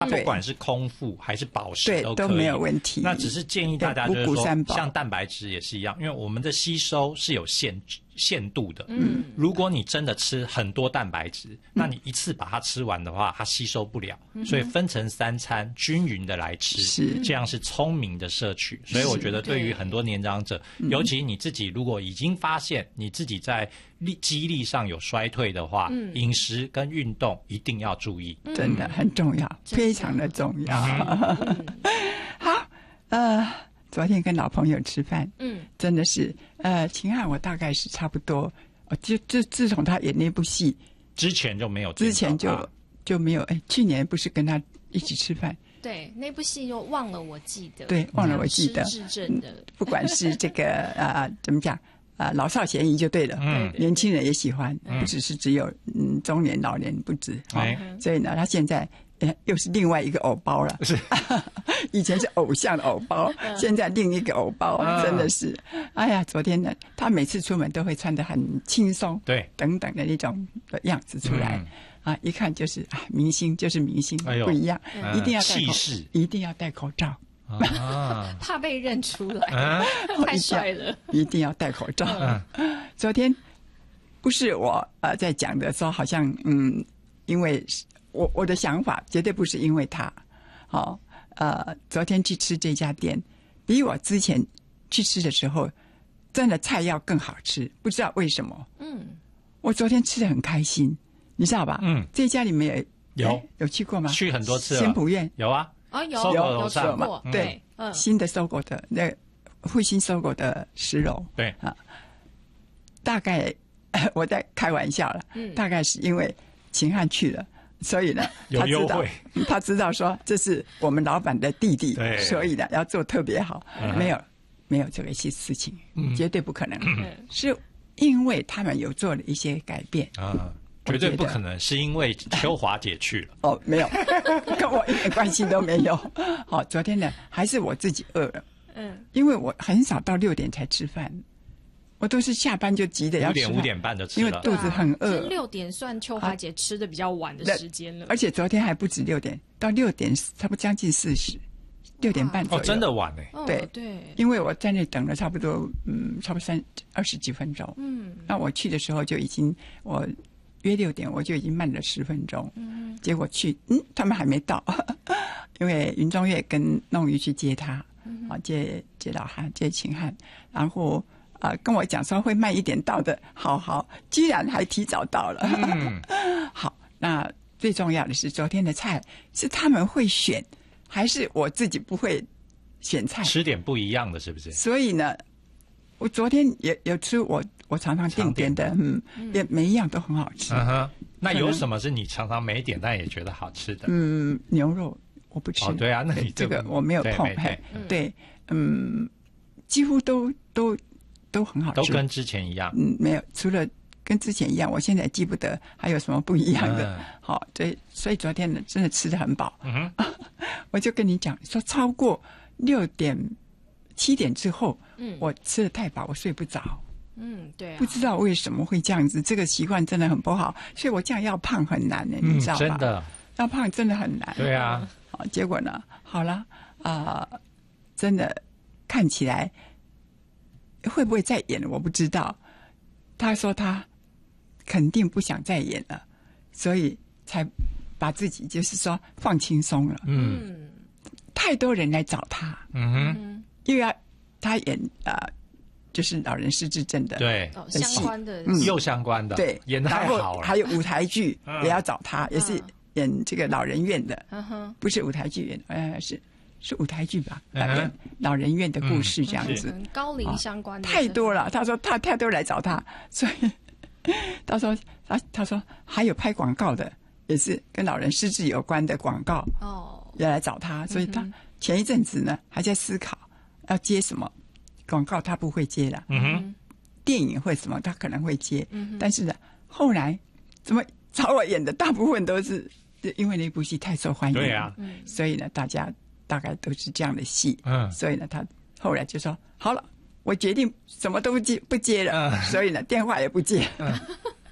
不管是空腹还是饱食都可以， 都没有问题。 那只是建议大家就是说，像蛋白质也是一样，因为我们的吸收是有限度的。如果你真的吃很多蛋白质，那你一次把它吃完的话，它吸收不了，所以分成3餐，均匀的来吃，这样是聪明的摄取。所以我觉得对于很多年长者，尤其你自己如果已经发现你自己在肌力上有衰退的话，饮食跟运动一定要注意， 真的很重要，非常的重要。好，昨天跟老朋友吃饭，真的是，秦汉我大概是差不多，就自从他演那部戏之前就没有， 之前就没有，去年不是跟他一起吃饭。 对，那部戏就忘了我记得， 对，忘了我记得， 失智症的， 不管是这个怎么讲老少咸宜就对了，年轻人也喜欢，不只有中年老年不止，所以呢，他现在又是另外一个偶包了，是以前是偶像的偶包，现在另一个偶包，真的是，哎呀，昨天呢，他每次出门都会穿得很轻松， 对， 等等的那种样子出来。一看就是明星，就是明星，不一样，一定要戴口罩，一定要戴口罩， 怕被认出来，太帅了， 一定要戴口罩。昨天不是我在讲的说，好像因为我的想法绝对不是因为他，昨天去吃这家店，比我之前去吃的时候，真的菜要更好吃，不知道为什么。我昨天吃得很开心。你知道吧？这家你们有去过吗？ 去很多次了。 仙浦苑有啊， 有去过。对，新的搜狗的那复兴搜狗的10楼。 对大概我在开玩笑了，大概是因为秦汉去了，所以呢， 有优惠， 他知道说这是我们老板的弟弟，所以呢要做特别好。没有这个事情，绝对不可能，是因为他们有做了一些改变啊。绝对不可能是因为秋华姐去了没有，跟我一点关系都没有。昨天呢，还是我自己饿了。因为我很少到6点才吃饭，我都是下班就急着要吃饭 5点半就吃了， 因为肚子很饿。 6点算秋华姐吃的比较晚的时间了， 而且昨天还不止6点，到6点差不多将近40，6点半左右。 真的晚对，因为我在那等了差不多差不多20几分钟。那我去的时候就已经我约6点，我就已经慢了10分钟。结果去，他们还没到，因为云中月跟弄鱼去接他，接老汉，接秦汉，然后跟我讲说会慢一点到的，好，居然还提早到了。好，那最重要的是昨天的菜是他们会选，还是我自己不会选菜？ 吃点不一样的，是不是？ 所以呢，我昨天也有吃我常常订点的，也每一样都很好吃。 那有什么是你常常没点但也觉得好吃的？ 牛肉我不吃。 对啊，那你这个我没有碰。对，几乎都很好吃， 都跟之前一样。 没有，除了跟之前一样，我现在记不得还有什么不一样的。好，所以昨天呢，真的吃得很饱。我就跟你讲说，超过6点、7点之后，我吃得太饱，我睡不着。 对， 不知道为什么会这样子，这个习惯真的很不好，所以我这样要胖很难呢，你知道吧？ 真的， 要胖真的很难。 对啊， 结果呢，好了真的看起来会不会再演了，我不知道。他说他肯定不想再演了，所以才把自己就是说放轻松了。太多人来找他，又要他演就是老人失智症的， 对， 相关的， 又相关的， 对， 演得太好了。 还有舞台剧也要找他，也是演这个老人院的，不是舞台剧演，是舞台剧吧？演老人院的故事这样子， 高龄相关的太多了。他说他太多人来找他，所以他说还有拍广告的，也是跟老人失智有关的广告也来找他，所以他前一阵子呢还在思考要接什么。广告他不会接了，电影或什么他可能会接，但是呢，后来怎么找我演的大部分都是因为那部戏太受欢迎， 对啊， 所以呢，大家大概都是这样的戏，所以呢，他后来就说好了，我决定什么都不接了，所以呢，电话也不接，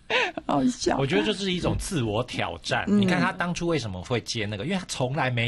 好笑。 我觉得这是一种自我挑战。你看他当初为什么会接那个，因为他从来没